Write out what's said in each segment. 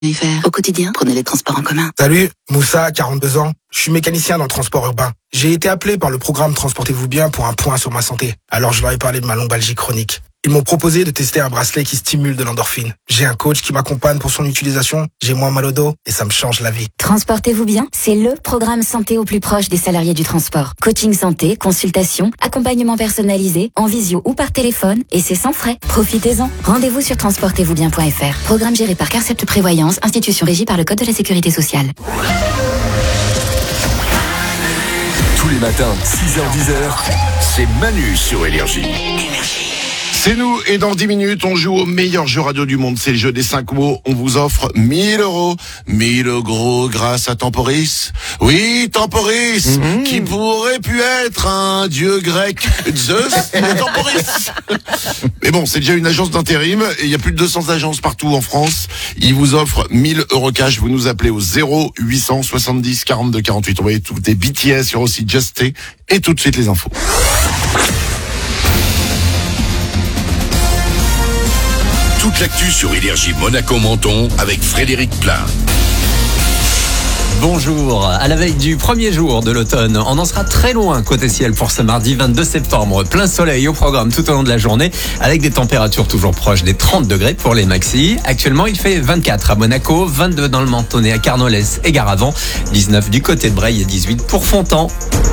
Au quotidien, prenez les transports en commun. Salut, Moussa, 42 ans. Je suis mécanicien dans le transport urbain. J'ai été appelé par le programme Transportez-vous bien pour un point sur ma santé. Alors je leur ai parlé de ma lombalgie chronique. Ils m'ont proposé de tester un bracelet qui stimule de l'endorphine. J'ai un coach qui m'accompagne pour son utilisation. J'ai moins mal au dos et ça me change la vie. Transportez-vous bien, c'est le programme santé au plus proche des salariés du transport. Coaching santé, consultation, accompagnement personnalisé, en visio ou par téléphone, et c'est sans frais. Profitez-en. Rendez-vous sur transportezvousbien.fr. Programme géré par Carcept Prévoyance, institution régie par le Code de la Sécurité sociale. Tous les matins, 6h-10h, c'est Manu sur Énergie. C'est nous, et dans 10 minutes, on joue au meilleur jeu radio du monde. C'est le jeu des 5 mots. On vous offre 1000 euros. 1000 euros grâce à Temporis. Oui, Temporis, qui pourrait pu être un dieu grec. Zeus, mais Temporis. Mais bon, c'est déjà une agence d'intérim, et il y a plus de 200 agences partout en France. Ils vous offrent 1000 euros cash. Vous nous appelez au 0800 70 42 48. On va écouter BTS sur aussi Just Stay, et tout de suite les infos. Toute l'actu sur Énergie Monaco-Menton avec Frédéric Plin. Bonjour, à la veille du premier jour de l'automne, on en sera très loin côté ciel pour ce mardi 22 septembre. Plein soleil au programme tout au long de la journée avec des températures toujours proches des 30 degrés pour les maxis. Actuellement, il fait 24 à Monaco, 22 dans le Mentonnet, à Carnolès et Garavant, 19 du côté de Breil et 18 pour Fontan.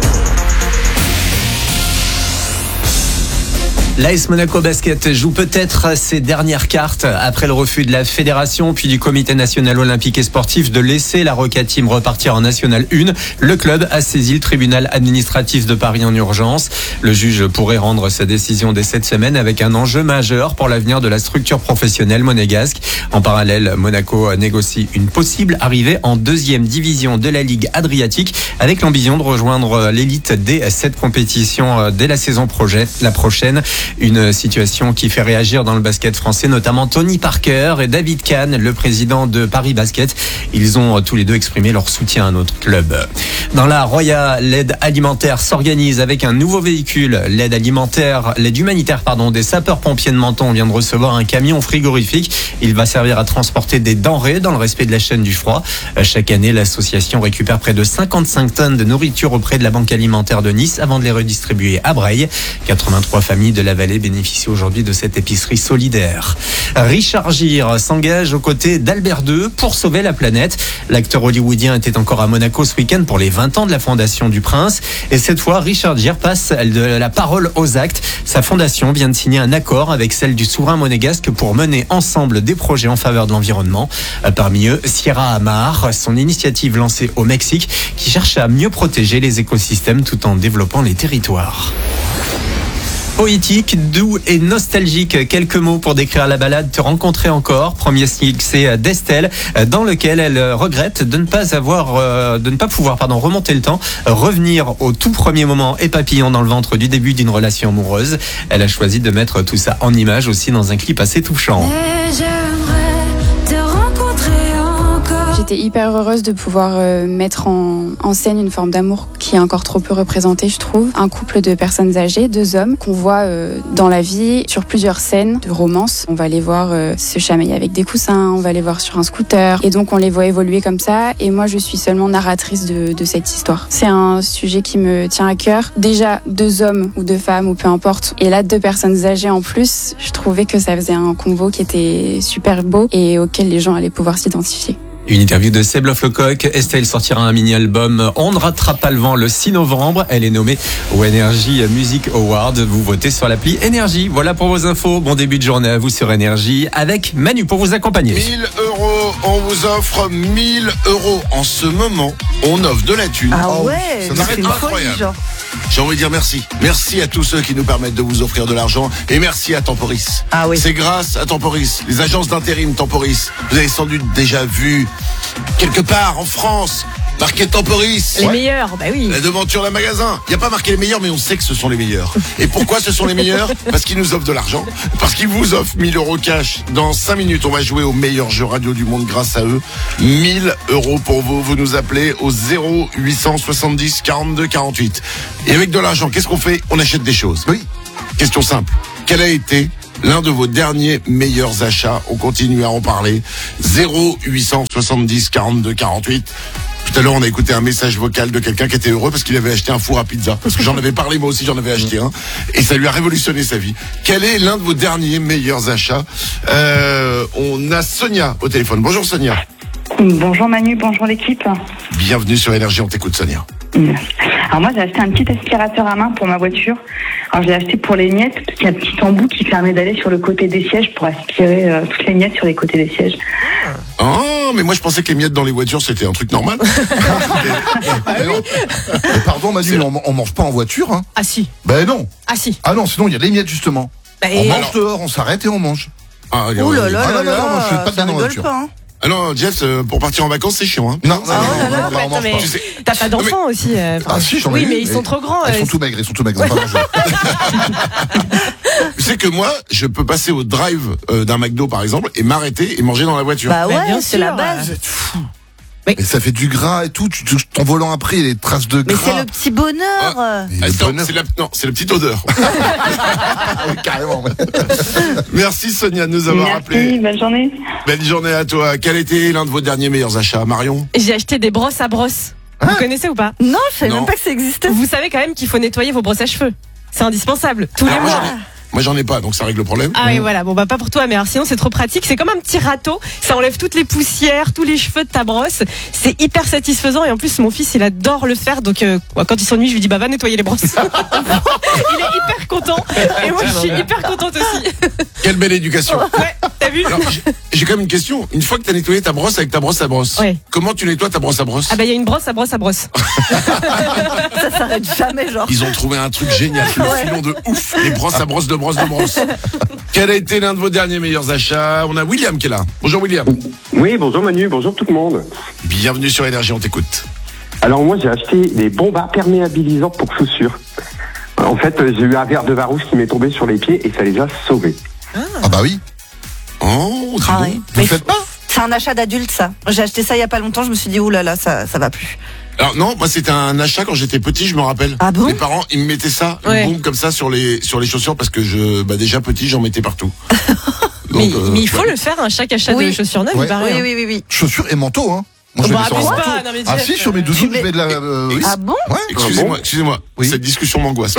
L'AS Monaco Basket joue peut-être ses dernières cartes après le refus de la fédération puis du comité national olympique et sportif de laisser la Roca Team repartir en National 1. Le club a saisi le tribunal administratif de Paris en urgence. Le juge pourrait rendre sa décision dès cette semaine avec un enjeu majeur pour l'avenir de la structure professionnelle monégasque. En parallèle, Monaco négocie une possible arrivée en 2e division de la Ligue Adriatique avec l'ambition de rejoindre l'élite dès cette compétition dès la saison prochaine. Une situation qui fait réagir dans le basket français, notamment Tony Parker et David Kahn, le président de Paris Basket. Ils ont tous les deux exprimé leur soutien à notre club. Dans la Roya, l'aide alimentaire s'organise avec un nouveau véhicule. L'aide humanitaire des sapeurs-pompiers de Menton vient de recevoir un camion frigorifique. Il va servir à transporter des denrées dans le respect de la chaîne du froid. Chaque année, l'association récupère près de 55 tonnes de nourriture auprès de la Banque alimentaire de Nice avant de les redistribuer à Breil. 83 familles de la Vallée bénéficient aujourd'hui de cette épicerie solidaire. Richard Gere s'engage aux côtés d'Albert II pour sauver la planète. L'acteur hollywoodien était encore à Monaco ce week-end pour les 20 ans de la Fondation du Prince. Et cette fois, Richard Gere passe de la parole aux actes. Sa fondation vient de signer un accord avec celle du souverain monégasque pour mener ensemble des projets en faveur de l'environnement. Parmi eux, Sierra Amar, son initiative lancée au Mexique qui cherche à mieux protéger les écosystèmes tout en développant les territoires. Poétique, doux et nostalgique. Quelques mots pour décrire la balade Te rencontrer encore. Premier succès d'Estelle, dans lequel elle regrette de ne pas pouvoir remonter le temps, revenir au tout premier moment et papillon dans le ventre du début d'une relation amoureuse. Elle a choisi de mettre tout ça en image aussi dans un clip assez touchant. J'étais hyper heureuse de pouvoir mettre en scène une forme d'amour qui est encore trop peu représentée, je trouve. Un couple de personnes âgées, 2 hommes, qu'on voit dans la vie sur plusieurs scènes de romance. On va les voir se chamailler avec des coussins, on va les voir sur un scooter. Et donc on les voit évoluer comme ça. Et moi je suis seulement narratrice de cette histoire. C'est un sujet qui me tient à cœur. Déjà 2 hommes ou 2 femmes ou peu importe. Et là 2 personnes âgées en plus. Je trouvais que ça faisait un combo qui était super beau et auquel les gens allaient pouvoir s'identifier. Une interview de Seb Lecoq. Estelle sortira un mini-album On ne rattrape pas le vent le 6 novembre. Elle est nommée au Energy Music Award. Vous votez sur l'appli Énergie. Voilà pour vos infos. Bon début de journée à vous sur Énergie avec Manu pour vous accompagner. 1000 euros, on vous offre 1000 euros. En ce moment, on offre de la thune. Ah ouais, c'est incroyable. J'ai envie de dire merci. Merci à tous ceux qui nous permettent de vous offrir de l'argent. Et merci à Temporis. Ah oui. C'est grâce à Temporis, les agences d'intérim Temporis. Vous avez sans doute déjà vu, quelque part en France, marqué Temporis. Les meilleurs, bah oui. La devanture d'un magasin. Il n'y a pas marqué les meilleurs, mais on sait que ce sont les meilleurs. Et pourquoi ce sont les meilleurs? Parce qu'ils nous offrent de l'argent. Parce qu'ils vous offrent 1000 euros cash. Dans 5 minutes, on va jouer au meilleur jeu radio du monde grâce à eux. 1000 euros pour vous. Vous nous appelez au 0800 70 42 48. Et avec de l'argent, qu'est-ce qu'on fait? On achète des choses. Oui. Question simple. Quel a été l'un de vos derniers meilleurs achats. On continue à en parler. 0870 42 48. Tout à l'heure, on a écouté un message vocal de quelqu'un qui était heureux parce qu'il avait acheté un four à pizza. Parce que j'en avais parlé, moi aussi, j'en avais acheté un. Et ça lui a révolutionné sa vie. Quel est l'un de vos derniers meilleurs achats? On a Sonia au téléphone. Bonjour Sonia. Bonjour Manu, bonjour l'équipe. Bienvenue sur Énergie, on t'écoute Sonia. Alors moi j'ai acheté un petit aspirateur à main pour ma voiture. Alors je l'ai acheté pour les miettes parce qu'il y a un petit embout qui permet d'aller sur le côté des sièges pour aspirer toutes les miettes sur les côtés des sièges. Oh, mais moi je pensais que les miettes dans les voitures c'était un truc normal. Mais pardon Manu, on mange pas en voiture, hein? Ah si. Ben non. Ah si. Ah non, sinon il y a les miettes justement. On mange dehors, on s'arrête et on mange. Ah, Oh là là là là, moi je fais pas de bien dans la voiture. Pas, hein. Ah non, Jeff, pour partir en vacances c'est chiant. Hein. Non, mais attends, mais Tu sais- t'as pas d'enfants aussi. Ah si, j'en ai oui, eu, mais ils sont trop grands. Ils sont tout maigres, on va pas manger. Tu sais que moi, je peux passer au drive d'un McDo par exemple et m'arrêter et manger dans la voiture. Bah ouais, bien c'est sûr. la base. Et ça fait du gras et tout, ton volant après, il y a des traces de Mais gras. c'est le petit bonheur. Et le Attends, bonheur. c'est la petite odeur. Oui, carrément. Ouais. Merci Sonia de nous avoir appelé. Merci, bonne journée. Belle journée à toi. Quel était l'un de vos derniers meilleurs achats, Marion? J'ai acheté des brosses à brosse. Vous connaissez ou pas? Non, je savais Non. même pas que ça existait. Vous savez quand même qu'il faut nettoyer vos brosses à cheveux. C'est indispensable. Tous les Alors, mois. moi j'en ai pas, donc ça règle le problème. Ah oui, voilà. Bon, bah, pas pour toi, mais alors, sinon, c'est trop pratique. C'est comme un petit râteau. Ça enlève toutes les poussières, tous les cheveux de ta brosse. C'est hyper satisfaisant. Et en plus, mon fils, il adore le faire. Donc, quand il s'ennuie, je lui dis, bah, va nettoyer les brosses. Il est hyper content. Et moi, je suis hyper contente aussi. Quelle belle éducation. Ouais, t'as vu? Alors, j'ai quand même une question. Une fois que t'as nettoyé ta brosse avec ta brosse à brosse, Ouais. comment tu nettoies ta brosse à brosse? Ah, bah, il y a une brosse à brosse à brosse. Ça s'arrête jamais, genre. Ils ont trouvé un truc génial, le filon de ouf, les brosses à brosse de brosse de brosse. Quel a été l'un de vos derniers meilleurs achats? On a William qui est là. Bonjour William. Oui, bonjour Manu, bonjour tout le monde. Bienvenue sur Énergie, on t'écoute. Alors moi j'ai acheté des bombes imperméabilisantes pour chaussures. En fait j'ai eu un verre de Varouche qui m'est tombé sur les pieds et ça les a sauvés. Ah bah oui. Oh, dis Ah donc. ouais. Vous Mais le faites pas? c'est un achat d'adulte, ça. J'ai acheté ça il y a pas longtemps, je me suis dit, oulala, ça va plus. Alors non, moi c'était un achat quand j'étais petit, je me rappelle. Ah bon? Mes parents, ils me mettaient ça, Ouais. une bombe comme ça sur les chaussures parce que déjà petit, j'en mettais partout. Mais, Donc, mais il faut ouais. le faire à chaque achat Oui. de chaussures neuves, Ouais. il paraît. Oui, oui, oui, oui. Chaussures et manteaux, hein. Moi je Bah, mets ça en abuse manteau. pas, non, mais Ah Jeff, si, sur mes doudous, tu je mets de la... oui. Ah bon? Ouais. Excusez-moi, Oui. cette discussion m'angoisse.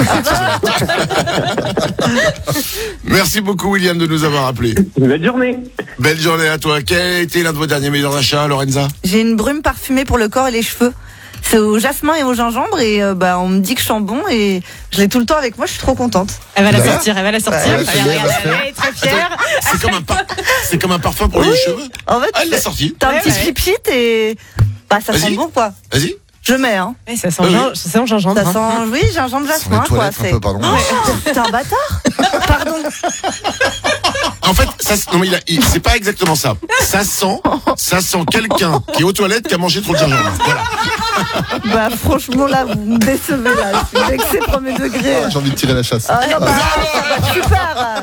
Merci beaucoup William de nous avoir appelé. Belle journée. Belle journée à toi. Quel a été l'un de vos derniers meilleurs achats, Lorenza? J'ai une brume parfumée pour le corps et les cheveux. C'est au jasmin et au gingembre et on me dit que je sens bon et je l'ai tout le temps avec moi, je suis trop contente. Elle va la Là. sortir, elle va la sortir. Ouais, Regarde, elle va regarde, se faire. elle est très fière. C'est comme un parfum pour les cheveux. En fait, Ah, elle l'a sorti. t'as un Ouais, petit ouais. flip sheet et bah ça Vas-y. sent bon quoi. Vas-y. Je mets hein. Ouais, ça sent Oui. ça sent gingembre. Ça hein. sent oui, gingembre Sur jasmin les quoi, toilettes un c'est. peu, pardon. T'es un bâtard. Pardon. En fait, non mais c'est pas exactement ça. Ça sent quelqu'un qui est aux toilettes qui a mangé trop de gingembre. Voilà. Bah franchement là vous me décevez là. Je suis vexée premier degré. Ah, j'ai envie de tirer la chasse. Ah non bah super.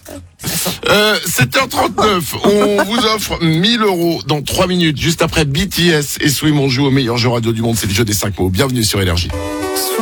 7h39, on vous offre 1000 € dans 3 minutes, juste après BTS et Swim, on joue au meilleur jeu radio du monde, c'est le jeu des 5 mots. Bienvenue sur Énergie.